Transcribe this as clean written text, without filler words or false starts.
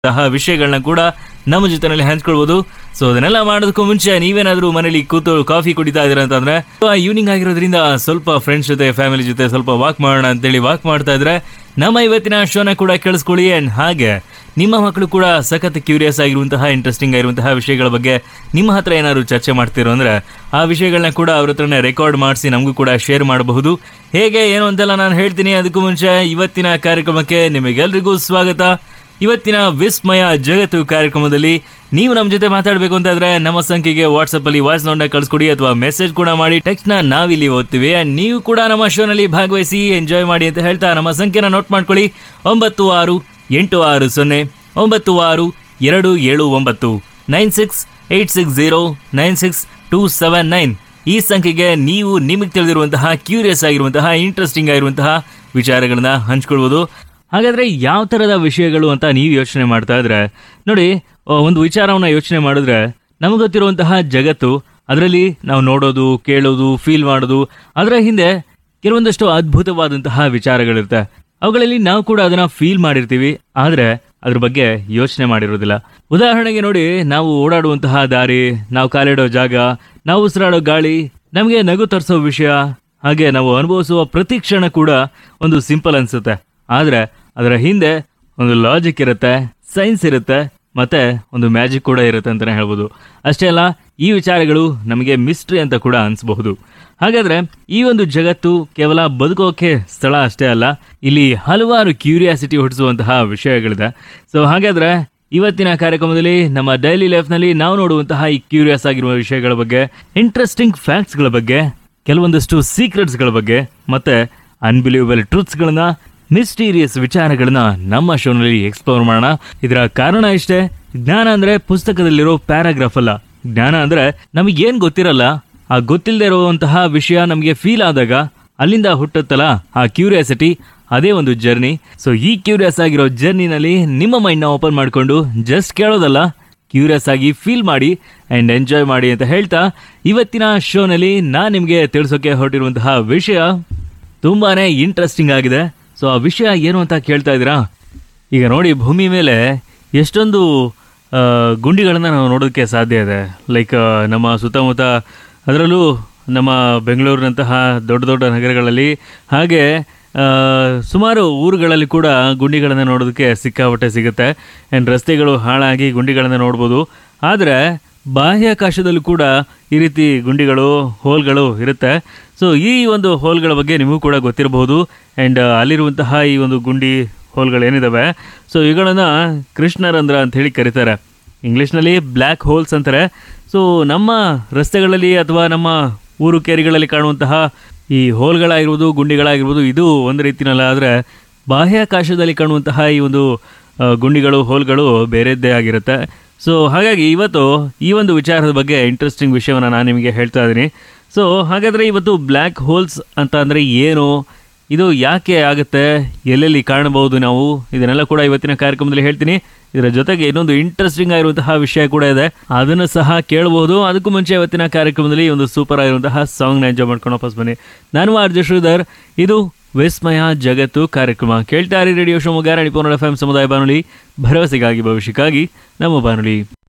ವಿಷಯಗಳನ್ನ ಕೂಡ ನಮ್ಮ ಜೊತೆನಲ್ಲಿ ಹಂಚ್ಕೊಳ್ಬಹುದು. ಸೊ ಅದನ್ನೆಲ್ಲ ಮಾಡೋದಕ್ಕೂ ಮುಂಚೆ ನೀವೇನಾದ್ರೂ ಮನೇಲಿ ಕೂತು ಕಾಫಿ ಕುಡಿತಾ ಇದ್ದೀರಾ ಅಂತಂದ್ರೆ ಈವ್ನಿಂಗ್ ಆಗಿರೋದ್ರಿಂದ ಸ್ವಲ್ಪ ಫ್ರೆಂಡ್ಸ್ ಜೊತೆ ಫ್ಯಾಮಿಲಿ ಜೊತೆ ಸ್ವಲ್ಪ ವಾಕ್ ಮಾಡೋಣ ಅಂತೇಳಿ ವಾಕ್ ಮಾಡ್ತಾ ಇದ್ರೆ ನಮ್ಮ ಇವತ್ತಿನ ಶೋನ ಕೂಡ ಕೇಳಿಸ್ಕೊಳ್ಳಿ. ಅಂಡ್ ಹಾಗೆ ನಿಮ್ಮ ಮಕ್ಕಳು ಕೂಡ ಸಖತ್ ಕ್ಯೂರಿಯಸ್ ಆಗಿರುವಂತಹ ಇಂಟ್ರೆಸ್ಟಿಂಗ್ ಆಗಿರುವಂತಹ ವಿಷಯಗಳ ಬಗ್ಗೆ ನಿಮ್ಮ ಹತ್ರ ಏನಾದ್ರು ಚರ್ಚೆ ಮಾಡ್ತಿರೋ ಅಂದ್ರೆ ಆ ವಿಷಯಗಳನ್ನ ಕೂಡ ಅವ್ರ ಹತ್ರನೇ ರೆಕಾರ್ಡ್ ಮಾಡಿಸಿ ನಮಗೂ ಕೂಡ ಶೇರ್ ಮಾಡಬಹುದು. ಹೇಗೆ ಏನು ಅಂತೆಲ್ಲ ನಾನು ಹೇಳ್ತೀನಿ. ಅದಕ್ಕೂ ಮುಂಚೆ ಇವತ್ತಿನ ಕಾರ್ಯಕ್ರಮಕ್ಕೆ ನಿಮಗೆಲ್ರಿಗೂ ಸ್ವಾಗತ. ಇವತ್ತಿನ ವಿಸ್ಮಯ ಜಗತ್ತು ಕಾರ್ಯಕ್ರಮದಲ್ಲಿ ನೀವು ನಮ್ಮ ಜೊತೆ ಮಾತಾಡಬೇಕು ಅಂತಾದ್ರೆ ನಮ್ಮ ಸಂಖ್ಯೆಗೆ ವಾಟ್ಸ್ಆಪ್ ಅಲ್ಲಿ ವಾಯ್ಸ್ ನೋಟ್ನ ಕಳಿಸ್ಕೊಡಿ ಅಥವಾ ಮೆಸೇಜ್ ಕೂಡ ಮಾಡಿ. ಟೆಕ್ಸ್ಟ್ ನ ನಾವಿಲ್ಲಿ ಓದ್ತೀವಿ. ನೀವು ಕೂಡ ನಮ್ಮ ಶೋನಲ್ಲಿ ಭಾಗವಹಿಸಿ ಎಂಜಾಯ್ ಮಾಡಿ ಅಂತ ಹೇಳ್ತಾ ನಮ್ಮ ಸಂಖ್ಯೆನ ನೋಟ್ ಮಾಡ್ಕೊಳ್ಳಿ. 9686296279 9686096279 ಈ ಸಂಖ್ಯೆಗೆ ನೀವು ನಿಮಗೆ ತಿಳಿದಿರುವಂತಹ ಕ್ಯೂರಿಯಸ್ ಆಗಿರುವಂತಹ ಇಂಟ್ರೆಸ್ಟಿಂಗ್ ಆಗಿರುವಂತಹ ವಿಚಾರಗಳನ್ನ ಹಂಚ್ಕೊಳ್ಬೋದು. ಹಾಗಾದ್ರೆ ಯಾವ ತರದ ವಿಷಯಗಳು ಅಂತ ನೀವು ಯೋಚನೆ ಮಾಡ್ತಾ ಇದ್ರೆ ನೋಡಿ, ಒಂದು ವಿಚಾರವನ್ನ ಯೋಚನೆ ಮಾಡಿದ್ರೆ ನಮಗೆ ಗೊತ್ತಿರುವಂತಹ ಜಗತ್ತು, ಅದರಲ್ಲಿ ನಾವು ನೋಡೋದು, ಕೇಳೋದು, ಫೀಲ್ ಮಾಡೋದು, ಅದರ ಹಿಂದೆ ಕೆಲವೊಂದಷ್ಟು ಅದ್ಭುತವಾದಂತಹ ವಿಚಾರಗಳಿರುತ್ತೆ. ಅವುಗಳಲ್ಲಿ ನಾವು ಕೂಡ ಅದನ್ನ ಫೀಲ್ ಮಾಡಿರ್ತೀವಿ, ಆದ್ರೆ ಅದ್ರ ಬಗ್ಗೆ ಯೋಚನೆ ಮಾಡಿರೋದಿಲ್ಲ. ಉದಾಹರಣೆಗೆ ನೋಡಿ, ನಾವು ಓಡಾಡುವಂತಹ ದಾರಿ, ನಾವು ಕಾಲಿಡೋ ಜಾಗ, ನಾವು ಉಸಿರಾಡೋ ಗಾಳಿ, ನಮಗೆ ನಗು ತರಿಸೋ ವಿಷಯ, ಹಾಗೆ ನಾವು ಅನುಭವಿಸುವ ಪ್ರತಿ ಕ್ಷಣ ಕೂಡ ಒಂದು ಸಿಂಪಲ್ ಅನ್ಸುತ್ತೆ. ಆದ್ರೆ ಅದರ ಹಿಂದೆ ಒಂದು ಲಾಜಿಕ್ ಇರುತ್ತೆ, ಸೈನ್ಸ್ ಇರುತ್ತೆ, ಮತ್ತೆ ಒಂದು ಮ್ಯಾಜಿಕ್ ಕೂಡ ಇರುತ್ತೆ ಅಂತಾನೆ ಹೇಳ್ಬೋದು. ಅಷ್ಟೇ ಅಲ್ಲ, ಈ ವಿಚಾರಗಳು ನಮಗೆ ಮಿಸ್ಟ್ರಿ ಅಂತ ಕೂಡ ಅನ್ಸಬಹುದು. ಹಾಗಾದ್ರೆ ಈ ಒಂದು ಜಗತ್ತು ಕೇವಲ ಬದುಕೋಕೆ ಸ್ಥಳ ಅಷ್ಟೇ ಅಲ್ಲ, ಇಲ್ಲಿ ಹಲವಾರು ಕ್ಯೂರಿಯಾಸಿಟಿ ಹುಟ್ಟಿಸುವಂತಹ ವಿಷಯಗಳಿದೆ. ಸೊ ಹಾಗಾದ್ರೆ ಇವತ್ತಿನ ಕಾರ್ಯಕ್ರಮದಲ್ಲಿ ನಮ್ಮ ಡೈಲಿ ಲೈಫ್ನಲ್ಲಿ ನಾವು ನೋಡುವಂತಹ ಈ ಕ್ಯೂರಿಯಸ್ ಆಗಿರುವ ವಿಷಯಗಳ ಬಗ್ಗೆ, ಇಂಟ್ರೆಸ್ಟಿಂಗ್ ಫ್ಯಾಕ್ಟ್ಸ್ಗಳ ಬಗ್ಗೆ, ಕೆಲವೊಂದಷ್ಟು ಸೀಕ್ರೆಟ್ಸ್ಗಳ ಬಗ್ಗೆ, ಮತ್ತೆ ಅನ್ಬಿಲೀವಬಲ್ ಟ್ರೂತ್ಸ್ಗಳನ್ನ, ಮಿಸ್ಟೀರಿಯಸ್ ವಿಚಾರಗಳನ್ನ ನಮ್ಮ ಶೋನಲ್ಲಿ ಎಕ್ಸ್ಪ್ಲೋರ್ ಮಾಡೋಣ. ಇದರ ಕಾರಣ ಇಷ್ಟೇ, ಜ್ಞಾನ ಅಂದ್ರೆ ಪುಸ್ತಕದಲ್ಲಿರೋ ಪ್ಯಾರಾಗ್ರಾಫ್ ಅಲ್ಲ. ಜ್ಞಾನ ಅಂದ್ರೆ ನಮಗೇನ್ ಗೊತ್ತಿರಲ್ಲ, ಆ ಗೊತ್ತಿಲ್ಲದೆ ಇರುವಂತಹ ವಿಷಯ ನಮಗೆ ಫೀಲ್ ಆದಾಗ ಅಲ್ಲಿಂದ ಹುಟ್ಟುತ್ತಲ್ಲ ಆ ಕ್ಯೂರಿಯಾಸಿಟಿ, ಅದೇ ಒಂದು ಜರ್ನಿ. ಸೊ ಈ ಕ್ಯೂರಿಯಸ್ ಆಗಿರೋ ಜರ್ನಿನಲ್ಲಿ ನಿಮ್ಮ ಮೈಂಡ್ನ ಓಪನ್ ಮಾಡಿಕೊಂಡು ಜಸ್ಟ್ ಕೇಳೋದಲ್ಲ, ಕ್ಯೂರಿಯಸ್ ಆಗಿ ಫೀಲ್ ಮಾಡಿ ಅಂಡ್ ಎಂಜಾಯ್ ಮಾಡಿ ಅಂತ ಹೇಳ್ತಾ ಇವತ್ತಿನ ಶೋನಲ್ಲಿ ನಾನು ನಿಮಗೆ ತಿಳಿಸೋಕೆ ಹೊರಟಿರುವಂತಹ ವಿಷಯ ತುಂಬಾನೇ ಇಂಟ್ರೆಸ್ಟಿಂಗ್ ಆಗಿದೆ. ಸೊ ಆ ವಿಷಯ ಏನು ಅಂತ ಕೇಳ್ತಾ ಇದ್ದೀರಾ? ಈಗ ನೋಡಿ, ಭೂಮಿ ಮೇಲೆ ಎಷ್ಟೊಂದು ಗುಂಡಿಗಳನ್ನು ನಾವು ನೋಡೋದಕ್ಕೆ ಸಾಧ್ಯ ಇದೆ. ಲೈಕ್ ನಮ್ಮ ಸುತ್ತಮುತ್ತ, ಅದರಲ್ಲೂ ನಮ್ಮ ಬೆಂಗಳೂರಿನಂತಹ ದೊಡ್ಡ ದೊಡ್ಡ ನಗರಗಳಲ್ಲಿ, ಹಾಗೆ ಸುಮಾರು ಊರುಗಳಲ್ಲಿ ಕೂಡ ಗುಂಡಿಗಳನ್ನು ನೋಡೋದಕ್ಕೆ ಸಿಕ್ಕಾಪಟ್ಟೆ ಸಿಗುತ್ತೆ. ಆ್ಯಂಡ್ ರಸ್ತೆಗಳು ಹಾಳಾಗಿ ಗುಂಡಿಗಳನ್ನು ನೋಡ್ಬೋದು. ಆದರೆ ಬಾಹ್ಯಾಕಾಶದಲ್ಲೂ ಕೂಡ ಈ ರೀತಿ ಗುಂಡಿಗಳು, ಹೋಲ್ಗಳು ಇರುತ್ತೆ. ಸೊ ಈ ಒಂದು ಹೋಲ್ಗಳ ಬಗ್ಗೆ ನಿಮಗೂ ಕೂಡ ಗೊತ್ತಿರಬಹುದು. ಆ್ಯಂಡ್ ಅಲ್ಲಿರುವಂತಹ ಈ ಒಂದು ಗುಂಡಿ ಹೋಲ್ಗಳು ಏನಿದಾವೆ, ಸೊ ಇವುಗಳನ್ನು ಕೃಷ್ಣರಂಧ್ರ ಅಂತ ಹೇಳಿ ಕರೀತಾರೆ. ಇಂಗ್ಲೀಷ್ನಲ್ಲಿ ಬ್ಲ್ಯಾಕ್ ಹೋಲ್ಸ್ ಅಂತಾರೆ. ಸೊ ನಮ್ಮ ರಸ್ತೆಗಳಲ್ಲಿ ಅಥವಾ ನಮ್ಮ ಊರು ಕೇರಿಗಳಲ್ಲಿ ಕಾಣುವಂತಹ ಈ ಹೋಲ್ಗಳಾಗಿರ್ಬೋದು, ಗುಂಡಿಗಳಾಗಿರ್ಬೋದು, ಇದು ಒಂದು ರೀತಿನಲ್ಲ. ಆದರೆ ಬಾಹ್ಯಾಕಾಶದಲ್ಲಿ ಕಾಣುವಂತಹ ಈ ಒಂದು ಗುಂಡಿಗಳು, ಹೋಲ್ಗಳು ಬೇರೆದ್ದೇ ಆಗಿರುತ್ತೆ. ಸೊ ಹಾಗಾಗಿ ಇವತ್ತು ಈ ಒಂದು ವಿಚಾರದ ಬಗ್ಗೆ ಇಂಟ್ರೆಸ್ಟಿಂಗ್ ವಿಷಯವನ್ನು ನಾನು ನಿಮಗೆ ಹೇಳ್ತಾ ಇದ್ದೀನಿ. ಸೊ ಹಾಗಾದರೆ ಇವತ್ತು ಬ್ಲ್ಯಾಕ್ ಹೋಲ್ಸ್ ಅಂತ ಅಂದರೆ ಏನು, ಇದು ಯಾಕೆ ಆಗುತ್ತೆ, ಎಲ್ಲೆಲ್ಲಿ ಕಾಣಬಹುದು ನಾವು, ಇದನ್ನೆಲ್ಲ ಕೂಡ ಇವತ್ತಿನ ಕಾರ್ಯಕ್ರಮದಲ್ಲಿ ಹೇಳ್ತೀನಿ. ಇದರ ಜೊತೆಗೆ ಇನ್ನೊಂದು ಇಂಟ್ರೆಸ್ಟಿಂಗ್ ಆಗಿರುವಂತಹ ವಿಷಯ ಕೂಡ ಇದೆ, ಅದನ್ನು ಸಹ ಕೇಳಬಹುದು. ಅದಕ್ಕೂ ಮುಂಚೆ ಇವತ್ತಿನ ಕಾರ್ಯಕ್ರಮದಲ್ಲಿ ಒಂದು ಸೂಪರ್ ಆಗಿರುವಂತಹ ಸಾಂಗ್ನ ಎಂಜಾಯ್ ಮಾಡ್ಕೊಂಡು ವಾಪಸ್ ಬನ್ನಿ. ನಾನು ಆರ್ಜೆ ಶ್ರೀಧರ್, ಇದು ವಿಸ್ಮಯ ಜಗತ್ತು ಕಾರ್ಯಕ್ರಮ. ಕೇಳ್ತಾ ಇರಿ ರೇಡಿಯೋ ಶಿವಮೊಗ್ಗ 90.4 FM ಸಮುದಾಯ ಬಾನುಲಿ, ಭರವಸೆಗಾಗಿ ಭವಿಷ್ಯಕ್ಕಾಗಿ ನಮ್ಮ ಬಾನುಲಿ.